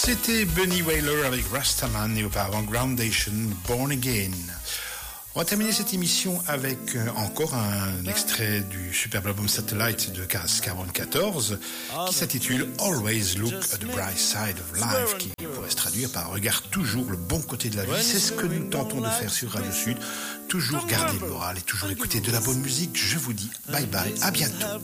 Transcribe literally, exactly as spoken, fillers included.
C'était Bunny Wailer avec Rastaman et auparavant Groundation, Born Again. On va terminer cette émission avec euh, encore un extrait du superbe album Satellite de Carbone quatorze qui s'intitule Always Look at the Bright Side of Life, qui pourrait se traduire par Regarde toujours le bon côté de la vie. C'est ce que nous tentons de faire sur Radio Sud. Toujours garder le moral et toujours écouter de la bonne musique. Je vous dis bye bye, à bientôt.